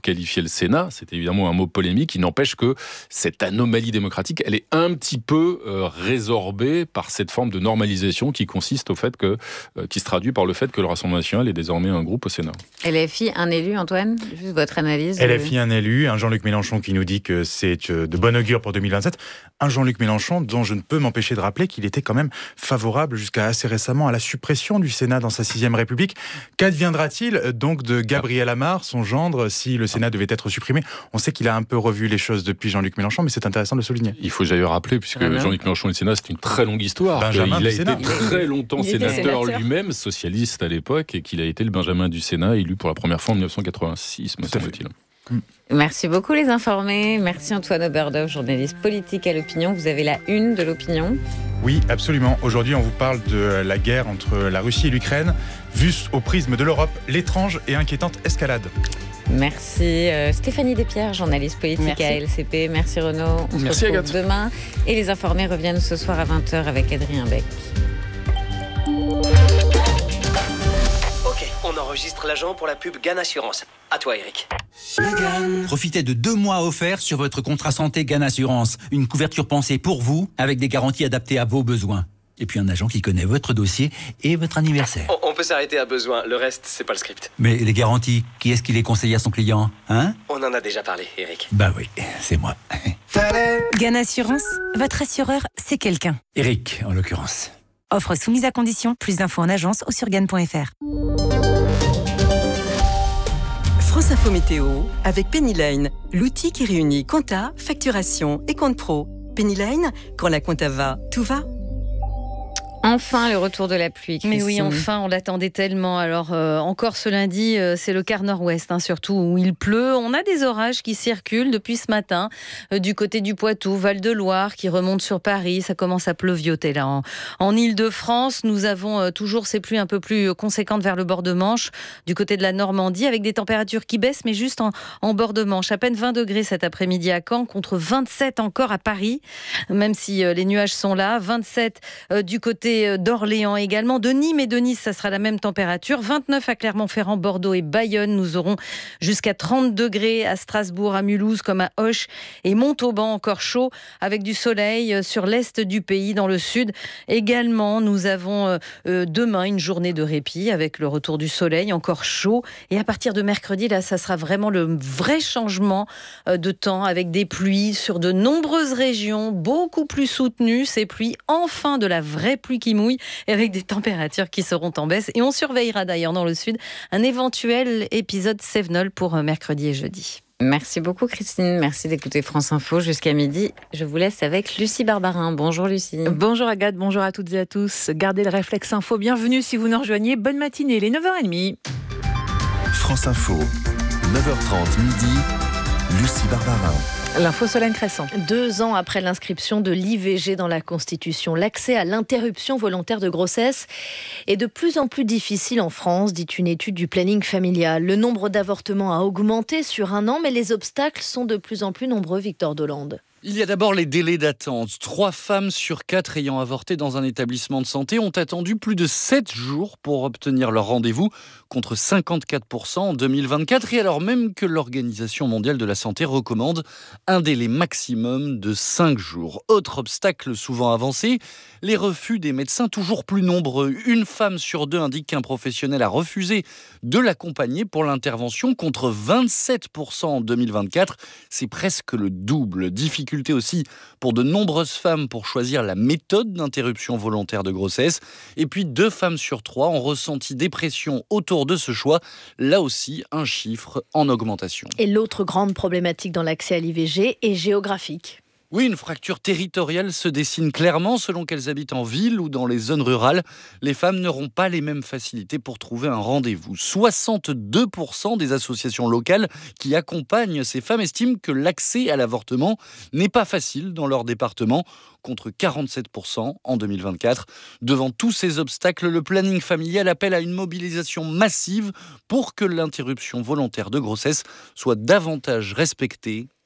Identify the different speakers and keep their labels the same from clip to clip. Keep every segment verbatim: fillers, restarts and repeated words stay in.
Speaker 1: qualifier le Sénat. C'est évidemment un mot polémique. Il n'empêche que cette anomalie démocratique, elle est un petit peu euh, résorbée par cette forme de normalisation qui consiste au fait que, euh, qui se traduit par le fait que le Rassemblement national est désormais un groupe au Sénat.
Speaker 2: L F I, un élu, Antoine ? Juste votre analyse.
Speaker 3: L F I, un élu. Un Jean-Luc Mélenchon qui nous dit que c'est de bon augure pour deux mille vingt-sept. Un Jean-Luc Mélenchon dont je ne peux m'empêcher de rappeler qu'il était quand même favorable jusqu'à assez récemment à la suppression du Sénat dans sa sixième République. Qu'adviendra-t-il donc de Gabriel Amar, son gendre, si le Sénat devait être supprimé ? On sait qu'il a un peu revu les choses depuis Jean-Luc Mélenchon, mais c'est intéressant de le souligner.
Speaker 1: Il faut d'ailleurs rappeler, puisque ah Jean-Luc Mélenchon et le Sénat, c'est une très longue histoire.
Speaker 3: Benjamin
Speaker 1: il a
Speaker 3: du
Speaker 1: été
Speaker 3: Sénat.
Speaker 1: très longtemps sénateur,
Speaker 2: sénateur
Speaker 1: lui-même, socialiste à l'époque, et qu'il a été le Benjamin du Sénat, élu pour la première fois en dix-neuf cent quatre-vingt-six, me semble-t-il.
Speaker 2: Merci beaucoup les informés. Merci Antoine Oberdorf, journaliste politique à l'Opinion. Vous avez la une de l'Opinion.
Speaker 3: Oui, absolument. Aujourd'hui, on vous parle de la guerre entre la Russie et l'Ukraine, vue au prisme de l'Europe, l'étrange et inquiétante escalade.
Speaker 2: Merci euh, Stéphanie Despierres, journaliste politique Merci. à L C P. Merci Renaud. On se
Speaker 1: Merci
Speaker 2: retrouve
Speaker 1: Agathe.
Speaker 2: demain. Et les informés reviennent ce soir à vingt heures avec Adrien Beck.
Speaker 4: Ok, on enregistre l'agent pour la pub Gan Assurance. À toi Eric.
Speaker 5: Profitez de deux mois offerts sur votre contrat santé Gan Assurance. Une couverture pensée pour vous, avec des garanties adaptées à vos besoins. Et puis un agent qui connaît votre dossier et votre anniversaire.
Speaker 4: On, on peut s'arrêter à besoin, le reste, c'est pas le script.
Speaker 5: Mais les garanties, qui est-ce qui les conseille à son client, hein ?
Speaker 4: On en a déjà parlé, Eric.
Speaker 5: Bah oui, c'est moi.
Speaker 6: Gan Assurance, votre assureur, c'est quelqu'un.
Speaker 5: Eric, en l'occurrence.
Speaker 6: Offre soumise à condition. Plus d'infos en agence ou sur gan point f r.
Speaker 7: France Info Météo avec Pennyline, l'outil qui réunit compta, facturation et compte pro. Pennyline, quand la compta va, tout va.
Speaker 2: Enfin, le retour de la pluie, Christine.
Speaker 8: Mais oui, enfin, on l'attendait tellement. Alors, euh, encore ce lundi, euh, c'est le quart nord-ouest, hein, surtout où il pleut. On a des orages qui circulent depuis ce matin, euh, du côté du Poitou, Val-de-Loire, qui remonte sur Paris. Ça commence à pleuvioter, là. En, en Île-de-France, nous avons euh, toujours ces pluies un peu plus conséquentes vers le bord de Manche, du côté de la Normandie, avec des températures qui baissent, mais juste en, en bord de Manche. À peine vingt degrés cet après-midi à Caen, contre vingt-sept encore à Paris, même si euh, les nuages sont là. vingt-sept euh, du côté d'Orléans également, de Nîmes et de Nice, ça sera la même température. vingt-neuf à Clermont-Ferrand, Bordeaux et Bayonne. Nous aurons jusqu'à trente degrés à Strasbourg, à Mulhouse, comme à Auch et Montauban, encore chaud, avec du soleil sur l'est du pays, dans le sud. Également, nous avons euh, demain une journée de répit avec le retour du soleil, encore chaud. Et à partir de mercredi, là, ça sera vraiment le vrai changement de temps, avec des pluies sur de nombreuses régions, beaucoup plus soutenues. Ces pluies, enfin de la vraie pluie qui mouille, et avec des températures qui seront en baisse. Et on surveillera d'ailleurs dans le sud un éventuel épisode Cévenol pour mercredi et jeudi.
Speaker 2: Merci beaucoup Christine, merci d'écouter France Info jusqu'à midi. Je vous laisse avec Lucie Barbarin. Bonjour Lucie.
Speaker 9: Bonjour Agathe, bonjour à toutes et à tous. Gardez le réflexe info, bienvenue si vous nous rejoignez. Bonne matinée, les neuf heures trente.
Speaker 10: France Info, neuf heures trente midi, Lucie Barbarin.
Speaker 9: L'info Solène Cresson.
Speaker 11: Deux ans après l'inscription de l'I V G dans la Constitution, l'accès à l'interruption volontaire de grossesse est de plus en plus difficile en France, dit une étude du planning familial. Le nombre d'avortements a augmenté sur un an, mais les obstacles sont de plus en plus nombreux, Victor Dolande.
Speaker 12: Il y a d'abord les délais d'attente. Trois femmes sur quatre ayant avorté dans un établissement de santé ont attendu plus de sept jours pour obtenir leur rendez-vous, contre cinquante-quatre pour cent en deux mille vingt-quatre, et alors même que l'Organisation mondiale de la santé recommande un délai maximum de cinq jours. Autre obstacle souvent avancé, les refus des médecins toujours plus nombreux. Une femme sur deux indique qu'un professionnel a refusé de l'accompagner pour l'intervention, contre vingt-sept pour cent en deux mille vingt-quatre. C'est presque le double. Difficulté aussi pour de nombreuses femmes pour choisir la méthode d'interruption volontaire de grossesse. Et puis deux femmes sur trois ont ressenti des pressions autour de ce choix. Là aussi, un chiffre en augmentation.
Speaker 11: Et l'autre grande problématique dans l'accès à l'I V G est géographique.
Speaker 12: Oui, une fracture territoriale se dessine clairement selon qu'elles habitent en ville ou dans les zones rurales. Les femmes n'auront pas les mêmes facilités pour trouver un rendez-vous. soixante-deux pour cent des associations locales qui accompagnent ces femmes estiment que l'accès à l'avortement n'est pas facile dans leur département, contre quarante-sept pour cent en deux mille vingt-quatre. Devant tous ces obstacles, le planning familial appelle à une mobilisation massive pour que l'interruption volontaire de grossesse soit davantage respectée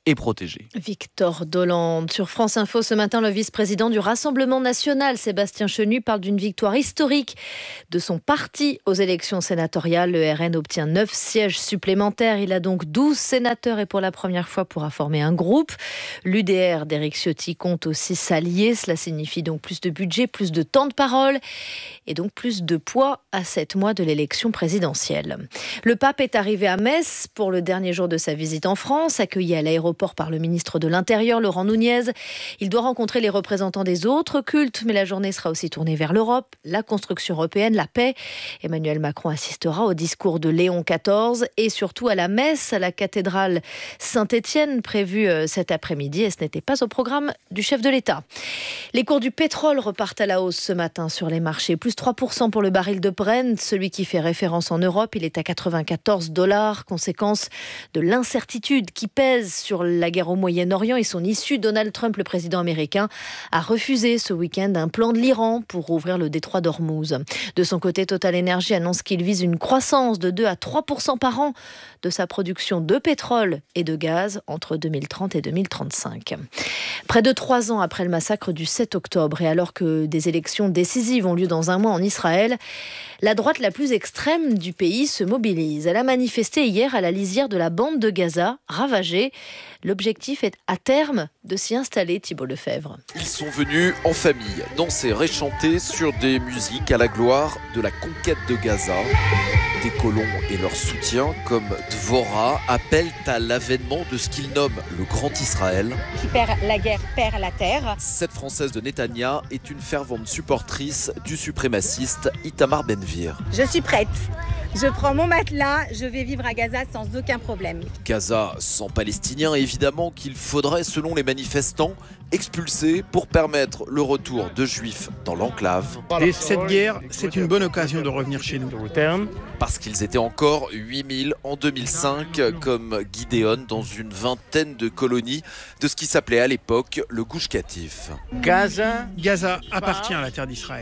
Speaker 12: et protégés.
Speaker 11: Victor Dolande. Sur France Info ce matin, le vice-président du Rassemblement national, Sébastien Chenu, parle d'une victoire historique de son parti aux élections sénatoriales. Le R N obtient neuf sièges supplémentaires. Il a donc douze sénateurs et pour la première fois pourra former un groupe. L'U D R d'Éric Ciotti compte aussi s'allier. Cela signifie donc plus de budget, plus de temps de parole et donc plus de poids à sept mois de l'élection présidentielle. Le pape est arrivé à Metz pour le dernier jour de sa visite en France, accueilli à l'aéroport par le ministre de l'Intérieur, Laurent Nunez. Il doit rencontrer les représentants des autres cultes, mais la journée sera aussi tournée vers l'Europe, la construction européenne, la paix. Emmanuel Macron assistera au discours de Léon quatorze et surtout à la messe à la cathédrale Saint-Étienne prévue cet après-midi. Et ce n'était pas au programme du chef de l'État. Les cours du pétrole repartent à la hausse ce matin sur les marchés. Plus trois pour cent pour le baril de Brent, celui qui fait référence en Europe. Il est à quatre-vingt-quatorze dollars, conséquence de l'incertitude qui pèse sur la guerre au Moyen-Orient et son issue. Donald Trump, le président américain, a refusé ce week-end un plan de l'Iran pour rouvrir le détroit d'Ormuz. De son côté, Total Energy annonce qu'il vise une croissance de deux à trois pour cent par an de sa production de pétrole et de gaz entre deux mille trente et deux mille trente-cinq. Près de trois ans après le massacre du sept octobre et alors que des élections décisives ont lieu dans un mois en Israël, la droite la plus extrême du pays se mobilise. Elle a manifesté hier à la lisière de la bande de Gaza, ravagée. L'objectif est à terme de s'y installer, Thibault Lefebvre.
Speaker 13: Ils sont venus en famille, danser et chanter sur des musiques à la gloire de la conquête de Gaza. Des colons et leur soutien, comme Dvorah, appellent à l'avènement de ce qu'ils nomment le Grand Israël.
Speaker 14: Qui perd la guerre, perd la terre.
Speaker 13: Cette Française de Netanya est une fervente supportrice du suprémaciste Itamar Ben-Gvir.
Speaker 14: Je suis prête. Je prends mon matelas, je vais vivre à Gaza sans aucun problème.
Speaker 13: Gaza sans Palestiniens, évidemment, qu'il faudrait, selon les manifestants, expulser pour permettre le retour de Juifs dans l'enclave.
Speaker 15: Et cette guerre, c'est une bonne occasion de revenir chez nous.
Speaker 13: Parce qu'ils étaient encore huit mille en deux mille cinq, comme Gideon, dans une vingtaine de colonies de ce qui s'appelait à l'époque le Gush Katif.
Speaker 15: Gaza, Gaza appartient à la terre d'Israël.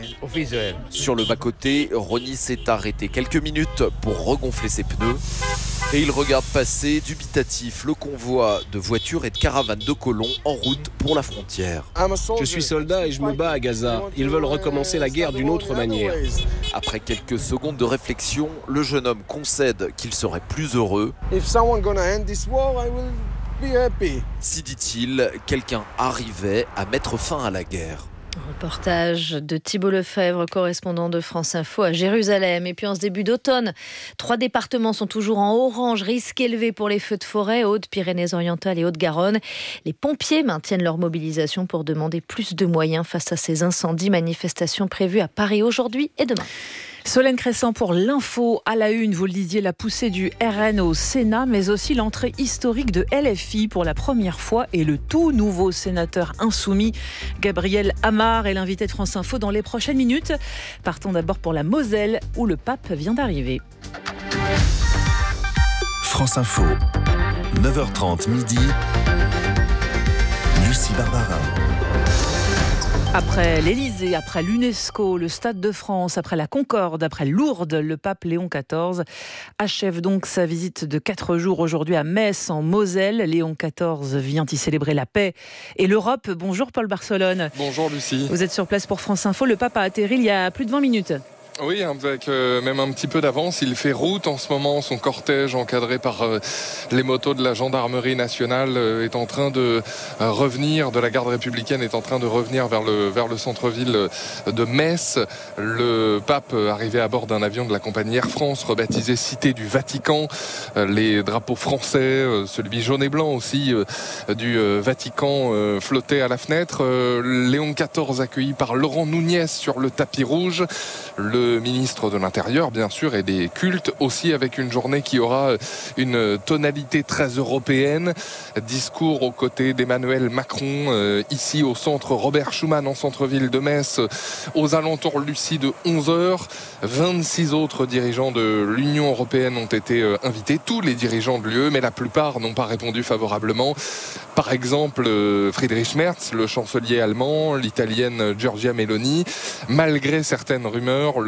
Speaker 13: Sur le bas-côté, Ronnie s'est arrêté quelques minutes pour regonfler ses pneus. Et il regarde passer, dubitatif, le convoi de voitures et de caravanes de colons en route pour la frontière.
Speaker 16: Je suis soldat et je me bats à Gaza. Ils veulent recommencer la guerre d'une autre manière.
Speaker 13: Après quelques secondes de réflexion, le jeune homme concède qu'il serait plus heureux. Si, dit-il, quelqu'un arrivait à mettre fin à la guerre.
Speaker 11: Reportage de Thibault Lefebvre, correspondant de France Info à Jérusalem. Et puis en ce début d'automne, trois départements sont toujours en orange, risque élevé pour les feux de forêt, Haute-Pyrénées-Orientales et Haute-Garonne. Les pompiers maintiennent leur mobilisation pour demander plus de moyens face à ces incendies. Manifestations prévues à Paris aujourd'hui et demain.
Speaker 9: Solène Crescent pour l'info à la une, vous le disiez, la poussée du R N au Sénat, mais aussi l'entrée historique de L F I pour la première fois et le tout nouveau sénateur insoumis, Gabriel Amar, est l'invité de France Info dans les prochaines minutes. Partons d'abord pour la Moselle, où le pape vient d'arriver.
Speaker 10: France Info, neuf heures trente midi, Lucie Barbara.
Speaker 9: Après l'Élysée, après l'UNESCO, le Stade de France, après la Concorde, après Lourdes, le pape Léon quatorze achève donc sa visite de quatre jours aujourd'hui à Metz, en Moselle. Léon quatorze vient y célébrer la paix et l'Europe. Bonjour Paul Barcelone.
Speaker 17: Bonjour Lucie.
Speaker 9: Vous êtes sur place pour France Info. Le pape a atterri il y a plus de vingt minutes.
Speaker 17: Oui, avec euh, même un petit peu d'avance. Il fait route en ce moment. Son cortège, encadré par euh, les motos de la gendarmerie nationale, euh, est en train de euh, revenir, de la garde républicaine, est en train de revenir vers le, vers le centre-ville de Metz. Le pape, euh, arrivé à bord d'un avion de la compagnie Air France, rebaptisé Cité du Vatican. Euh, les drapeaux français, euh, celui jaune et blanc aussi, euh, du euh, Vatican, euh, flottaient à la fenêtre. Euh, Léon quatorze accueilli par Laurent Nunez sur le tapis rouge. Le ministre de l'Intérieur, bien sûr, et des cultes aussi, avec une journée qui aura une tonalité très européenne. Discours aux côtés d'Emmanuel Macron, euh, ici au centre Robert Schuman, en centre-ville de Metz, aux alentours, Lucie, de onze heures. vingt-six autres dirigeants de l'Union européenne ont été euh, invités, tous les dirigeants de l'U E, mais la plupart n'ont pas répondu favorablement. Par exemple, euh, Friedrich Merz, le chancelier allemand, l'italienne Giorgia Meloni. Malgré certaines rumeurs, le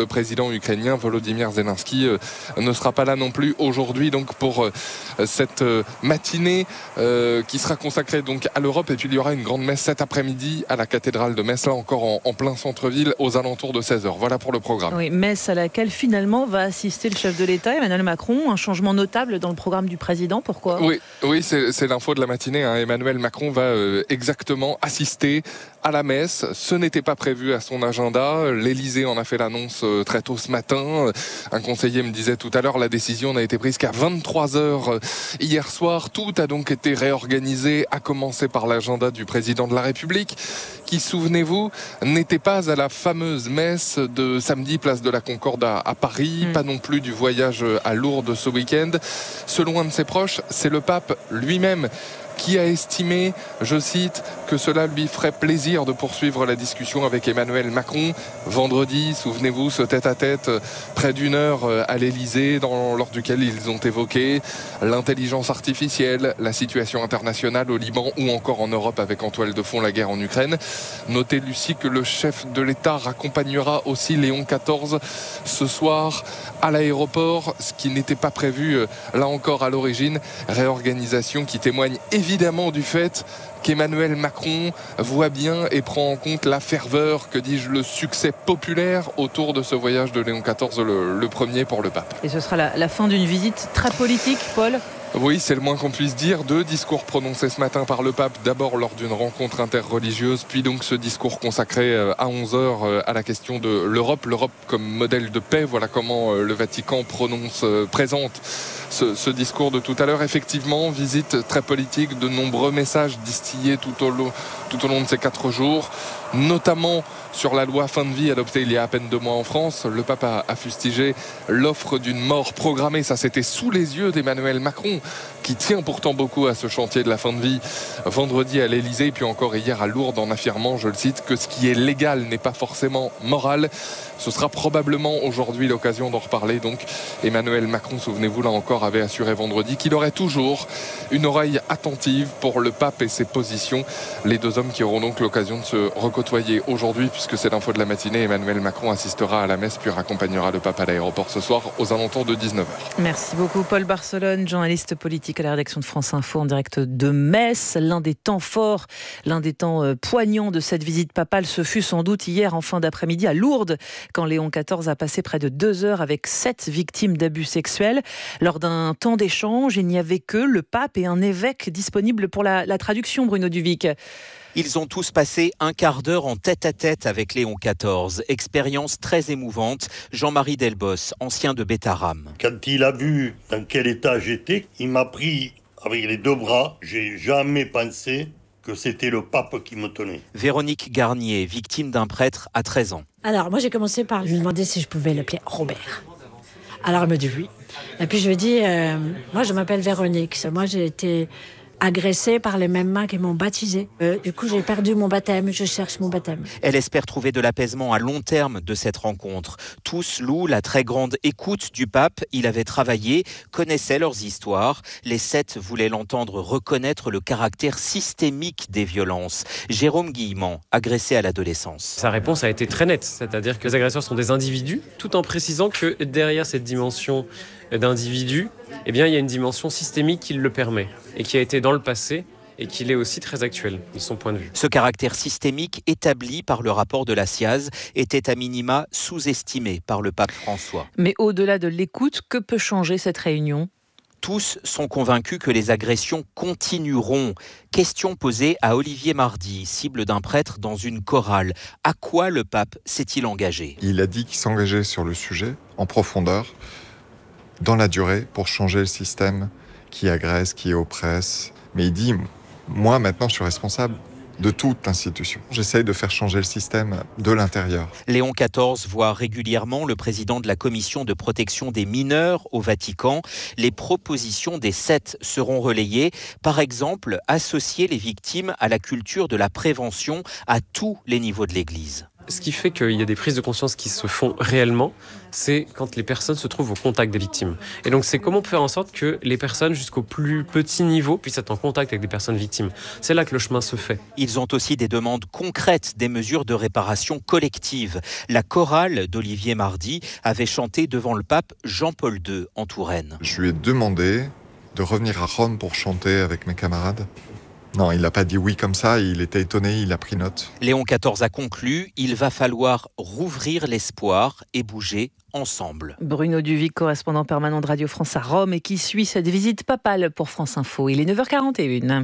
Speaker 17: président ukrainien Volodymyr Zelensky euh, ne sera pas là non plus aujourd'hui donc pour euh, cette euh, matinée euh, qui sera consacrée donc à l'Europe. Et puis il y aura une grande messe cet après-midi à la cathédrale de Metz, là encore en, en plein centre-ville, aux alentours de seize heures. Voilà pour le programme.
Speaker 9: Oui, messe à laquelle finalement va assister le chef de l'État, Emmanuel Macron. Un changement notable dans le programme du président. Pourquoi ?
Speaker 17: Oui, oui c'est, c'est l'info de la matinée. Hein. Emmanuel Macron va euh, exactement assister à la messe. Ce n'était pas prévu à son agenda. L'Élysée en a fait l'annonce euh, très tôt ce matin. Un conseiller me disait tout à l'heure, la décision n'a été prise qu'à vingt-trois heures euh, hier soir. Tout a donc été réorganisé, à commencer par l'agenda du président de la République, qui, souvenez-vous, n'était pas à la fameuse messe de samedi, place de la Concorde à, à Paris, mmh. pas non plus du voyage à Lourdes ce week-end. Selon un de ses proches, c'est le pape lui-même qui a estimé, je cite, que cela lui ferait plaisir de poursuivre la discussion avec Emmanuel Macron. Vendredi, souvenez-vous, ce tête-à-tête près d'une heure à l'Élysée, dans, lors duquel ils ont évoqué l'intelligence artificielle, la situation internationale au Liban ou encore en Europe avec en toile de fond la guerre en Ukraine. Notez, Lucie, que le chef de l'État raccompagnera aussi Léon quatorze ce soir à l'aéroport, ce qui n'était pas prévu là encore à l'origine. Réorganisation qui témoigne évidemment évidemment du fait qu'Emmanuel Macron voit bien et prend en compte la ferveur, que dis-je, le succès populaire autour de ce voyage de Léon quatorze, le, le premier pour le pape.
Speaker 9: Et ce sera la, la fin d'une visite très politique, Paul ?
Speaker 17: Oui, c'est le moins qu'on puisse dire. Deux discours prononcés ce matin par le pape, d'abord lors d'une rencontre interreligieuse, puis donc ce discours consacré à onze heures à la question de l'Europe. L'Europe comme modèle de paix, voilà comment le Vatican prononce, présente ce, ce discours de tout à l'heure. Effectivement, visite très politique, de nombreux messages distillés tout au long, tout au long de ces quatre jours, notamment sur la loi fin de vie adoptée il y a à peine deux mois en France. Le pape a, a fustigé l'offre d'une mort programmée. Ça, c'était sous les yeux d'Emmanuel Macron, qui tient pourtant beaucoup à ce chantier de la fin de vie, vendredi à l'Élysée, puis encore hier à Lourdes, en affirmant, je le cite, que ce qui est légal n'est pas forcément moral. Ce sera probablement aujourd'hui l'occasion d'en reparler. Donc Emmanuel Macron, souvenez-vous, là encore, avait assuré vendredi qu'il aurait toujours une oreille attentive pour le pape et ses positions. Les deux hommes qui auront donc l'occasion de se recôtoyer aujourd'hui, puisque c'est l'info de la matinée. Emmanuel Macron assistera à la messe, puis raccompagnera le pape à l'aéroport ce soir aux alentours de dix-neuf heures.
Speaker 9: Merci beaucoup Paul Barcelone, journaliste politique à la rédaction de France Info en direct de Metz. L'un des temps forts, l'un des temps poignants de cette visite papale, ce fut sans doute hier en fin d'après-midi à Lourdes, quand Léon quatorze a passé près de deux heures avec sept victimes d'abus sexuels. Lors d'un temps d'échange, il n'y avait que le pape et un évêque disponibles pour la, la traduction, Bruno Duvic.
Speaker 18: Ils ont tous passé un quart d'heure en tête-à-tête avec Léon quatorze. Expérience très émouvante. Jean-Marie Delbos, ancien de Bétaram.
Speaker 19: Quand il a vu dans quel état j'étais, il m'a pris avec les deux bras. J'ai jamais pensé que c'était le pape qui me tenait.
Speaker 18: Véronique Garnier, victime d'un prêtre à treize ans.
Speaker 20: Alors, moi, j'ai commencé par lui demander si je pouvais l'appeler Robert. Alors, elle me dit oui. Et puis, je lui ai dit, euh, moi, je m'appelle Véronique. Moi, j'ai été agressée par les mêmes mains qui m'ont baptisée. Euh, du coup, j'ai perdu mon baptême. Je cherche mon baptême.
Speaker 18: Elle espère trouver de l'apaisement à long terme de cette rencontre. Tous louent la très grande écoute du pape. Il avait travaillé, connaissait leurs histoires. Les sept voulaient l'entendre reconnaître le caractère systémique des violences. Jérôme Guillemant, agressé à l'adolescence.
Speaker 21: Sa réponse a été très nette, c'est-à-dire que les agresseurs sont des individus, tout en précisant que derrière cette dimension d'individu, eh bien, il y a une dimension systémique qui le permet et qui a été dans le passé et qui l'est aussi très actuel, de son point de vue.
Speaker 18: Ce caractère systémique établi par le rapport de la C I A Z était à minima sous-estimé par le pape François.
Speaker 9: Mais au-delà de l'écoute, que peut changer cette réunion ?
Speaker 18: Tous sont convaincus que les agressions continueront. Question posée à Olivier Mardy, cible d'un prêtre dans une chorale. À quoi le pape s'est-il engagé ?
Speaker 22: Il a dit qu'il s'engageait sur le sujet, en profondeur, dans la durée, pour changer le système qui agresse, qui oppresse. Mais il dit, moi maintenant je suis responsable de toute institution. J'essaye de faire changer le système de l'intérieur.
Speaker 18: Léon quatorze voit régulièrement le président de la commission de protection des mineurs au Vatican. Les propositions des sept seront relayées. Par exemple, associer les victimes à la culture de la prévention à tous les niveaux de l'Église.
Speaker 21: ce qui fait qu'il y a des prises de conscience qui se font réellement, c'est quand les personnes se trouvent au contact des victimes. Et donc c'est comment on peut faire en sorte que les personnes jusqu'au plus petit niveau puissent être en contact avec des personnes victimes. C'est là que le chemin se fait.
Speaker 18: Ils ont aussi des demandes concrètes, des mesures de réparation collective. La chorale d'Olivier Mardy avait chanté devant le pape Jean-Paul deux en Touraine.
Speaker 22: Je lui ai demandé de revenir à Rome pour chanter avec mes camarades. Non, il n'a pas dit oui comme ça, il était étonné, il a pris note.
Speaker 18: Léon quatorze a conclu, il va falloir rouvrir l'espoir et bouger ensemble.
Speaker 9: Bruno Duvic, correspondant permanent de Radio France à Rome et qui suit cette visite papale pour France Info. Il est neuf heures quarante et une.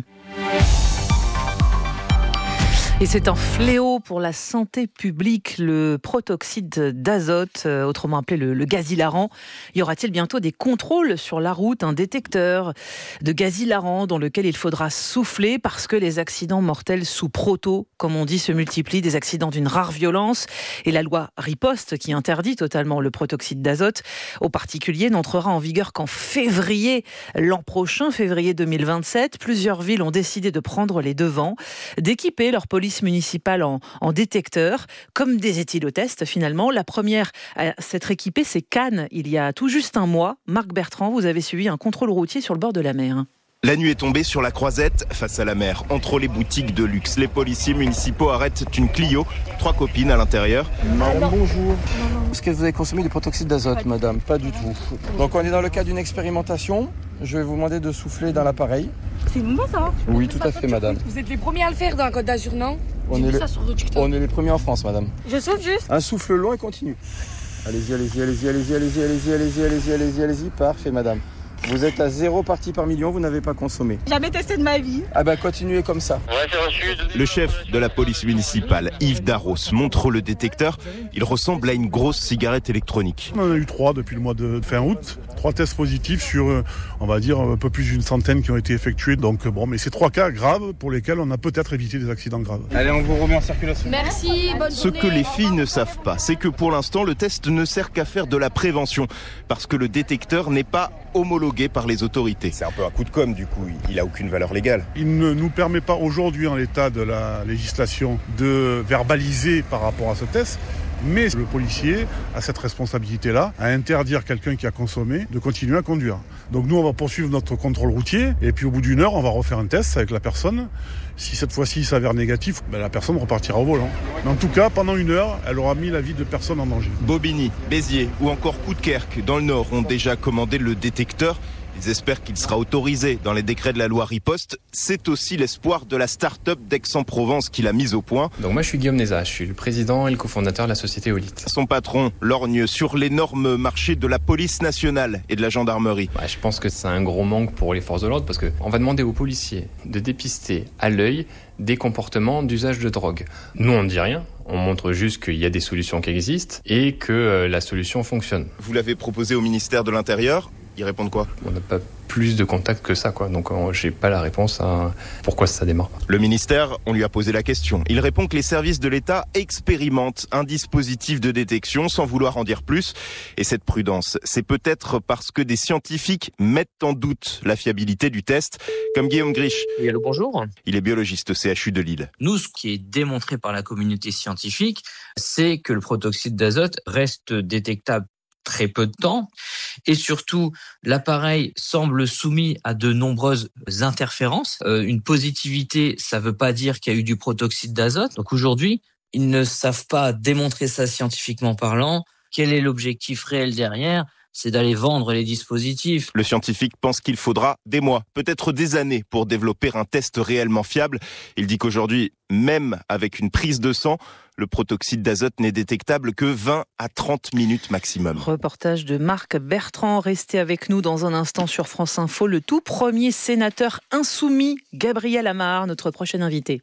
Speaker 9: Et c'est un fléau pour la santé publique, le protoxyde d'azote, autrement appelé le, le gaz hilarant. Y aura-t-il bientôt des contrôles sur la route, un détecteur de gaz hilarant dans lequel il faudra souffler parce que les accidents mortels sous proto, comme on dit, se multiplient, des accidents d'une rare violence. Et la loi riposte, qui interdit totalement le protoxyde d'azote aux particuliers, n'entrera en vigueur qu'en février l'an prochain, février deux mille vingt-sept. Plusieurs villes ont décidé de prendre les devants, d'équiper leur police municipale en, en détecteurs, comme des éthylotests finalement. La première à s'être équipée, c'est Cannes, il y a tout juste un mois. Marc Bertrand, vous avez suivi un contrôle routier sur le bord de la mer.
Speaker 1: La nuit est tombée sur la croisette, face à la mer, entre les boutiques de luxe. Les policiers municipaux arrêtent une Clio, trois copines à l'intérieur.
Speaker 3: Madame, bonjour. Est-ce que vous avez consommé du protoxyde d'azote, madame? Pas du tout. Donc on est dans le cadre d'une expérimentation. Je vais vous demander de souffler dans l'appareil.
Speaker 23: C'est nouveau ça?
Speaker 3: Oui, tout à fait, madame.
Speaker 23: Vous êtes les premiers à le faire dans la Côte d'Azur, non?
Speaker 3: On est, le... on est les premiers en France, madame.
Speaker 23: Je souffle juste.
Speaker 3: Un souffle long et continu. Allez-y, allez-y, allez-y, allez-y, allez-y, allez-y, allez-y, allez-y, allez-y, allez-y. Parfait, madame. Vous êtes à zéro partie par million, vous n'avez pas consommé.
Speaker 23: Jamais testé de ma vie.
Speaker 3: Ah bah continuez comme ça.
Speaker 1: Ouais, c'est reçu. Le chef de la police municipale, Yves Darros, montre le détecteur. Il ressemble à une grosse cigarette électronique.
Speaker 24: On en a eu trois depuis le mois de fin août. Trois tests positifs sur, on va dire, un peu plus d'une centaine qui ont été effectués. Donc bon, mais c'est trois cas graves pour lesquels on a peut-être évité des accidents graves.
Speaker 3: Allez, on vous remet en circulation.
Speaker 23: Merci, bonne
Speaker 1: Ce
Speaker 23: journée.
Speaker 1: que les filles ne savent pas, c'est que pour l'instant, le test ne sert qu'à faire de la prévention. Parce que le détecteur n'est pas homologué par les autorités.
Speaker 25: C'est un peu un coup de com' du coup, il n'a aucune valeur légale.
Speaker 24: Il ne nous permet pas aujourd'hui, en l'état de la législation, de verbaliser par rapport à ce test. Mais le policier a cette responsabilité-là, à interdire quelqu'un qui a consommé de continuer à conduire. Donc nous, on va poursuivre notre contrôle routier, et puis au bout d'une heure, on va refaire un test avec la personne. Si cette fois-ci il s'avère négatif, ben la personne repartira au volant. Mais en tout cas, pendant une heure, elle aura mis la vie de personne en danger.
Speaker 1: Bobigny, Béziers ou encore Coudekerque, dans le Nord, ont déjà commandé le détecteur. Ils espèrent qu'il sera autorisé dans les décrets de la loi riposte. C'est aussi l'espoir de la start-up d'Aix-en-Provence qui l'a mise au point.
Speaker 26: Donc moi je suis Guillaume Nézat, je suis le président et le cofondateur de la société Olite.
Speaker 1: Son patron lorgne sur l'énorme marché de la police nationale et de la gendarmerie.
Speaker 26: Ouais, je pense que c'est un gros manque pour les forces de l'ordre parce qu'on va demander aux policiers de dépister à l'œil des comportements d'usage de drogue. Nous on ne dit rien, on montre juste qu'il y a des solutions qui existent et que la solution fonctionne.
Speaker 1: Vous l'avez proposé au ministère de l'Intérieur ? Ils répondent quoi?
Speaker 26: On n'a pas plus de contacts que ça, quoi. Donc euh, j'ai pas la réponse à pourquoi ça démarre pas.
Speaker 1: Le ministère, on lui a posé la question. Il répond que les services de l'État expérimentent un dispositif de détection sans vouloir en dire plus. Et cette prudence, c'est peut-être parce que des scientifiques mettent en doute la fiabilité du test, comme Guillaume Grisch.
Speaker 27: Oui, allô, bonjour.
Speaker 1: Il est biologiste au C H U de Lille.
Speaker 27: Nous, ce qui est démontré par la communauté scientifique, c'est que le protoxyde d'azote reste détectable très peu de temps et surtout l'appareil semble soumis à de nombreuses interférences. Euh, une positivité, ça veut pas dire qu'il y a eu du protoxyde d'azote. Donc aujourd'hui, ils ne savent pas démontrer ça scientifiquement parlant. Quel est l'objectif réel derrière ? C'est d'aller vendre les dispositifs.
Speaker 1: Le scientifique pense qu'il faudra des mois, peut-être des années pour développer un test réellement fiable. Il dit qu'aujourd'hui, même avec une prise de sang, le protoxyde d'azote n'est détectable que vingt à trente minutes maximum.
Speaker 9: Reportage de Marc Bertrand. Restez avec nous dans un instant sur France Info. Le tout premier sénateur insoumis, Gabriel Amar, notre prochain invité.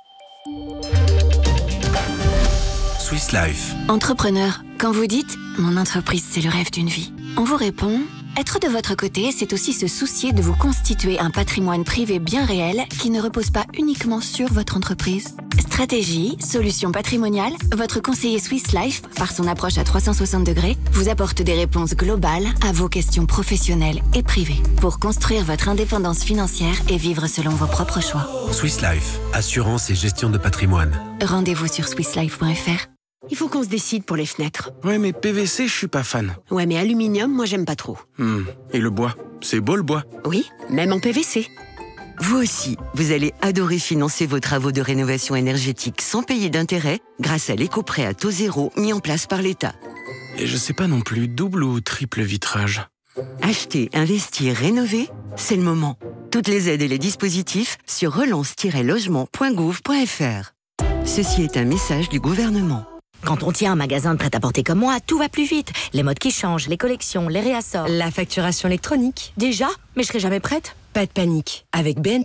Speaker 28: Swiss Life. Entrepreneur, quand vous dites « Mon entreprise, c'est le rêve d'une vie », on vous répond « Être de votre côté, c'est aussi se soucier de vous constituer un patrimoine privé bien réel qui ne repose pas uniquement sur votre entreprise. » Stratégie, solutions patrimoniales, votre conseiller Swiss Life, par son approche à trois cent soixante degrés, vous apporte des réponses globales à vos questions professionnelles et privées pour construire votre indépendance financière et vivre selon vos propres choix. Swiss Life, assurance et gestion de patrimoine. Rendez-vous sur swiss life point f r.
Speaker 2: Il faut qu'on se décide pour les fenêtres.
Speaker 4: Ouais, mais P V C, je suis pas fan.
Speaker 2: Ouais, mais aluminium, moi j'aime pas trop.
Speaker 4: Hmm. Et le bois? C'est beau le bois?
Speaker 2: Oui, même en P V C.
Speaker 5: Vous aussi, vous allez adorer financer vos travaux de rénovation énergétique sans payer d'intérêt grâce à l'éco-prêt à taux zéro mis en place par l'État.
Speaker 4: Et je sais pas non plus, double ou triple vitrage?
Speaker 5: Acheter, investir, rénover, c'est le moment. Toutes les aides et les dispositifs sur relance tiret logement point gouv point f r. Ceci est un message du gouvernement.
Speaker 6: Quand on tient un magasin de prêt-à-porter comme moi, tout va plus vite. Les modes qui changent, les collections, les réassorts.
Speaker 7: La facturation électronique.
Speaker 6: Déjà? Mais je serai jamais prête.
Speaker 7: Pas de panique. Avec B N P